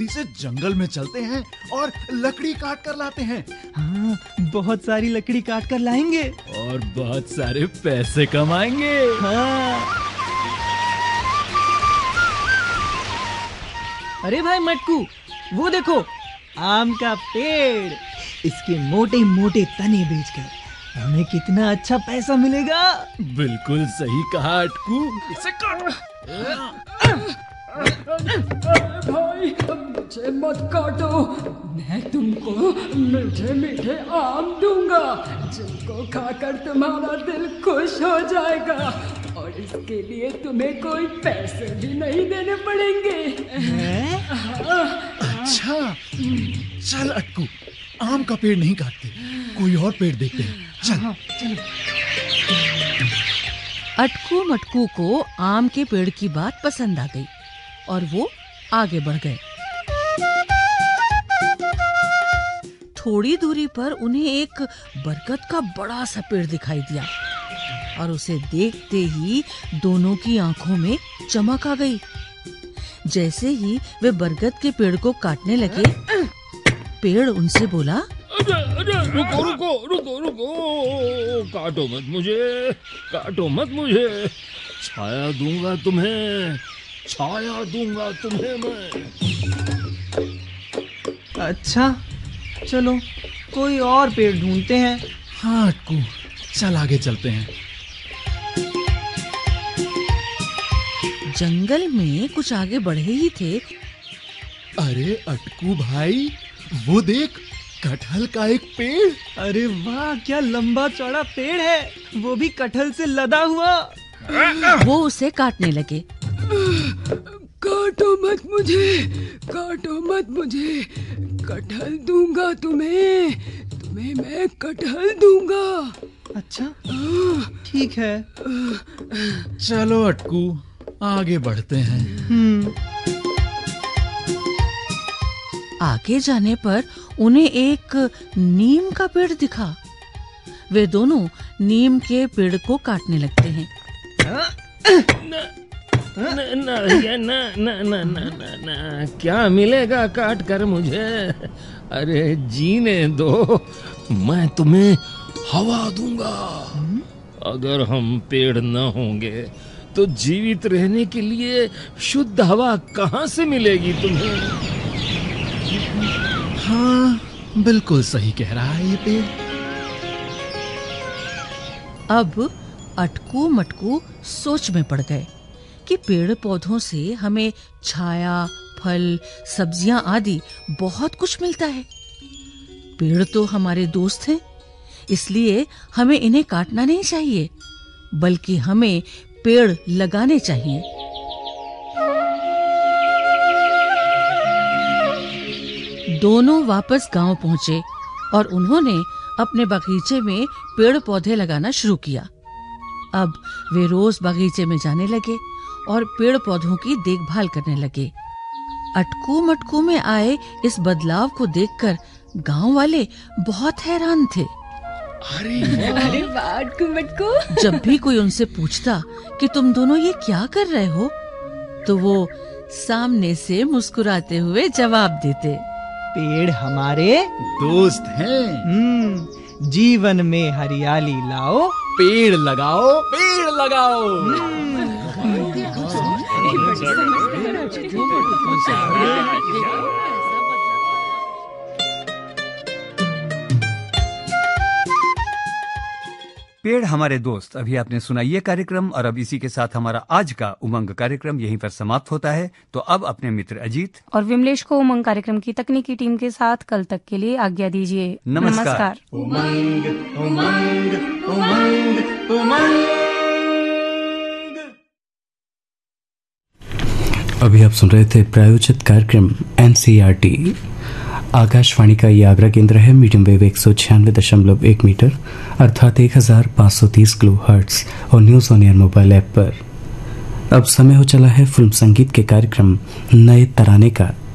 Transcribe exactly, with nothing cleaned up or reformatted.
जल्दी से जंगल में चलते हैं और लकड़ी काट कर लाते हैं। हाँ, बहुत सारी लकड़ी काट कर लाएंगे और बहुत सारे पैसे कमाएंगे। हाँ। अरे भाई मटकू, वो देखो आम का पेड़। इसके मोटे मोटे तने बेचकर हमें कितना अच्छा पैसा मिलेगा। बिल्कुल सही कहा अटकू। इसे काट। भाई मुझे मत काटो, मैं तुमको मीठे मीठे आम दूंगा जिनको खाकर तुम्हारा दिल खुश हो जाएगा, और इसके लिए तुम्हें कोई पैसे भी नहीं देने पड़ेंगे। अच्छा, चल अटकू, आम का पेड़ नहीं काटते, कोई और पेड़ देखते हैं। चल। अटकू मटकू को आम के पेड़ की बात पसंद आ गई और वो आगे बढ़ गए। थोड़ी दूरी पर उन्हें एक बरगद का बड़ा सा पेड़ दिखाई दिया और उसे देखते ही दोनों की आंखों में चमक आ गई। जैसे ही वे बरगद के पेड़ को काटने लगे, पेड़ उनसे बोला, अरे अरे रुको रुको रुको रुको, काटो मत मुझे, काटो मत मुझे, छाया दूंगा तुम्हें, छाया दूंगा तुम्हें मैं। अच्छा चलो कोई और पेड़ ढूंढते हैं। हाँ अटकू, चल आगे चलते हैं। जंगल में कुछ आगे बढ़े ही थे। अरे अटकू भाई, वो देख, कटहल का एक पेड़। अरे वाह, क्या लंबा चौड़ा पेड़ है, वो भी कटहल से लदा हुआ। वो उसे काटने लगे। काटो मत मुझे, काटो मत मुझे, कटहल दूंगा तुम्हें, तुम्हें मैं कटहल दूंगा। अच्छा ठीक है, चलो अटकू आगे बढ़ते हैं। हम्म। आगे जाने पर उन्हें एक नीम का पेड़ दिखा। वे दोनों नीम के पेड़ को काटने लगते हैं। न न न न न न न क्या मिलेगा काट कर मुझे? अरे जीने दो, मैं तुम्हें हवा दूंगा। अगर हम पेड़ न होंगे तो जीवित रहने के लिए शुद्ध हवा कहाँ से मिलेगी तुम्हें? हाँ, बिल्कुल सही कह रहा है ये पेड़। अब अटकू मटकू सोच में पड़ गए कि पेड़ पौधों से हमें छाया, फल, सब्जियां आदि बहुत कुछ मिलता है। पेड़ तो हमारे दोस्त हैं, इसलिए हमें इन्हें काटना नहीं चाहिए, बल्कि हमें पेड़ लगाने चाहिए। दोनों वापस गांव पहुंचे और उन्होंने अपने बगीचे में पेड़ पौधे लगाना शुरू किया। अब वे रोज बगीचे में जाने लगे और पेड़ पौधों की देखभाल करने लगे। अटकू मटकू में आए इस बदलाव को देखकर गांव वाले बहुत हैरान थे। अरे अरे वाह अटकू मटकू। जब भी कोई उनसे पूछता कि तुम दोनों ये क्या कर रहे हो, तो वो सामने से मुस्कुराते हुए जवाब देते, पेड़ हमारे दोस्त हैं। हम्म, जीवन में हरियाली लाओ, पेड़ लगाओ, पेड़ लगाओ। पेड़ हमारे दोस्त। अभी आपने सुना ये कार्यक्रम, और अब इसी के साथ हमारा आज का उमंग कार्यक्रम यहीं पर समाप्त होता है। तो अब अपने मित्र अजीत और विमलेश को उमंग कार्यक्रम की तकनीकी टीम के साथ कल तक के लिए आज्ञा दीजिए। नमस्कार, नमस्कार। उमंग उमंग उमंग उमंग। अभी आप सुन रहे थे प्रायोजित कार्यक्रम एनसीईआरटी। आकाशवाणी का ये आगरा केंद्र है। मीडियम वेव एक सौ छियानवे दशमलव एक मीटर अर्थात एक हजार पाँच सौ तीस किलो हर्ट्ज और news on air mobile app पर। अब समय हो चला है फिल्म संगीत के कार्यक्रम नए तराने का।